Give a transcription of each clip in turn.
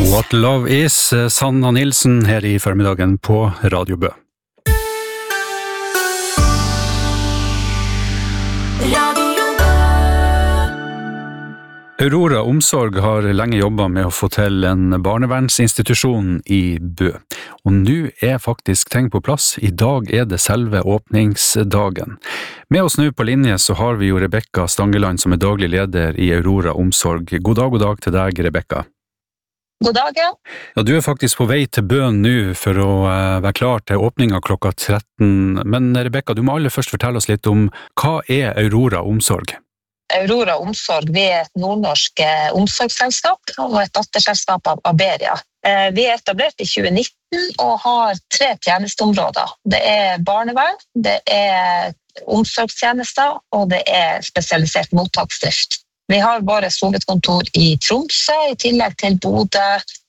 What Love Is, Sanna Nilsen her i formiddagen på Radio Bø. Aurora Omsorg har lenge jobbet med å få til en barnevernsinstitusjon i Bø. Og nå faktisk ting på plass. I dag det selve åpningsdagen. Med oss nå på linje så har vi jo Rebekka Stangeland som daglig leder i Aurora Omsorg. God dag til deg, Rebekka. God dag, ja. Ja, du faktisk på vei til Bø nå for å være klar til åpninga klokka 13. Men Rebekka, du må aller først fortelle oss litt om hva Aurora Omsorg? Aurora Omsorg, vi et nordnorsk omsorgsselskap og et datterselskap av Aberia. Vi etablert i 2019 og har 3 tjenesteområder. Det barnevern, det omsorgstjenester og det spesialisert mottaksdrift. Vi har våre hovedkontor i Tromsø, i tillegg til Bodø,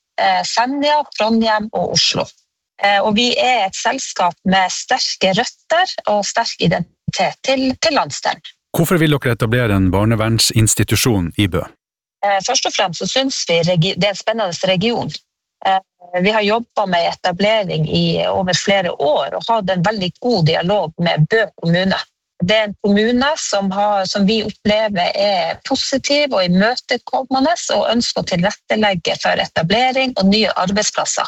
Senja, Trondheim og Oslo. Og vi et selskap med sterke røtter og sterk identitet til landsdelen. Hvorfor vil dere etablere en barnevernsinstitusjon i Bø? Først og fremst så synes vi det en spennende region. Vi har jobbet med etablering i over flere år og hatt en veldig god dialog med Bø kommune. Det en kommune som vi opplever positiv og imøtekommende og ønsker å tilrettelegge for etablering og nye arbeidsplasser.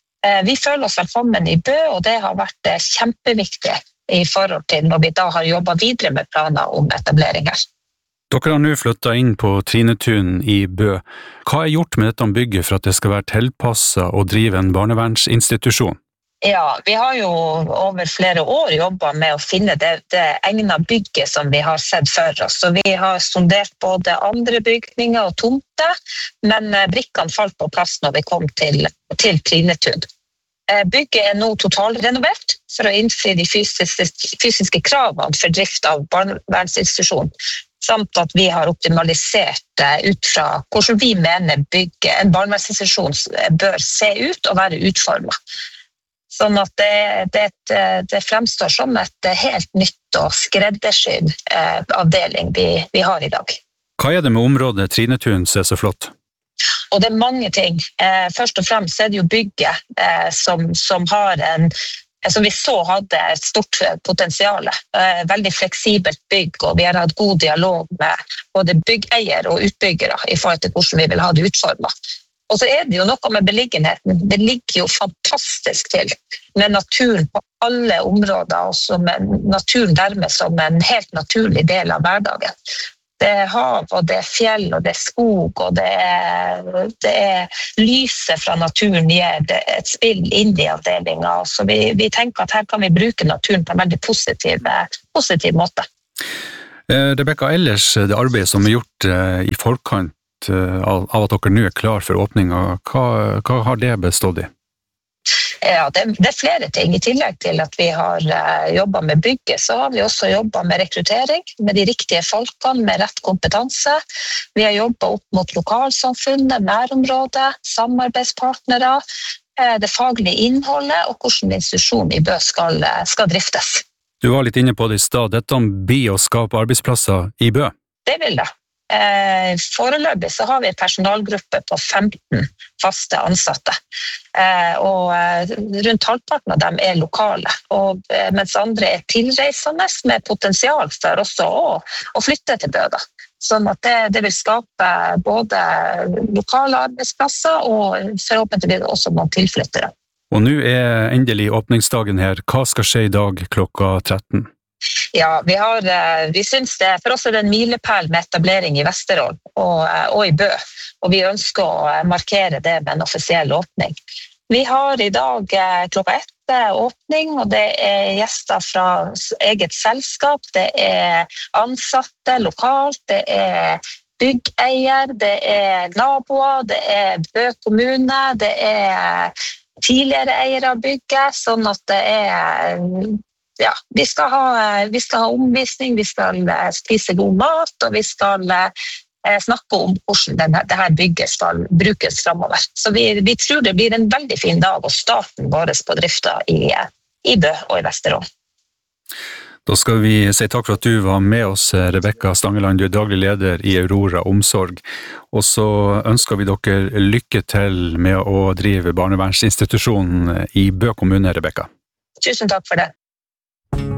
Vi føler oss velkommen i Bø, og det har vært kjempeviktig i forhold til når vi da har jobbet videre med planer om etableringer. Dere har nå flyttet inn på Trinetun i Bø. Hva gjort med dette bygget for at det skal være tilpasset å drive en barnevernsinstitusjon? Ja, vi har jo over flere år jobbet med å finne det egnet bygget som vi har sett for oss. Så vi har sondert både andre bygninger og tomter, men brikkene falt på plass når vi kom til Trinetun. Bygget nå totalrenovert for å innfri de fysiske kravene for drift av barnevernsinstitusjon, samt at vi har optimalisert ut fra hvordan vi mener en barnevernsinstitusjon bør se ut og være utformet. Sånn at det fremstår som et helt nytt og skreddersydd avdeling vi har i dag. Hva det med området Trinetun som så flott? Og det mange ting. Først og fremst det jo bygget som har som vi så hadde et stort potensial. Veldig fleksibelt bygg, og vi har hatt god dialog med både byggeier og utbyggere i forhold til hvordan vi vil ha det utformet. Og så det jo noe med beliggenheten. Det ligger jo fantastisk til med naturen på alle områder, og med naturen dermed som en helt naturlig del av hverdagen. Det hav, og det fjell, og det skog, og det lyset fra naturen gir et spill inn i avdelingen. Så vi tenker at her kan vi bruke naturen på en veldig positiv måte. Rebekka, ellers det arbeidet som gjort i forkant av at dere nå klar for åpningen, hva har det bestått i? Ja, det flere ting. I tillegg til at vi har jobbet med bygget, så har vi også jobbet med rekruttering, med de riktige folkene, med rett kompetanse. Vi har jobbet opp mot lokalsamfunnet, nærområdet, samarbeidspartnere, det faglige innholdet og hvordan institusjonen i Bø skal driftes. Du var litt inne på det i stad. Dette blir å skape arbeidsplasser i Bø? Det vil det. Foreløpig så har vi en personalgruppe på 15 faste ansatte, og rundt halvparten av dem lokale, og mens andre tilreisende med potensial for også å flytte til Bø. Sånn at det vil skape både lokale arbeidsplasser og forhåpentligvis også noen tilflyttere. Og nå endelig åpningsdagen her. Hva skal skje i dag klokka 13? Ja, vi synes for oss det en milepæl med etablering i Vesterålen og i Bø, og vi ønsker å markere det med en offisiell åpning. Vi har i dag klokka 1 åpning, og det gjester fra eget selskap, det ansatte lokalt, det byggeier, det naboer, det Bø kommune, det tidligere eiere av bygget, sånn at det ja, vi skal ha omvisning, vi skal spise god mat, og vi skal snakke om hvordan dette bygget skal brukes fremover. Så vi tror det blir en veldig fin dag og starten vår på drifta i Bø og i Vesterålen. Da skal vi si takk for at du var med oss, Rebekka Stangeland, du er daglig leder i Aurora Omsorg. Og så ønsker vi dere lykke til med å drive barnevernsinstitusjonen i Bø kommune, Rebekka. Tusen takk for det.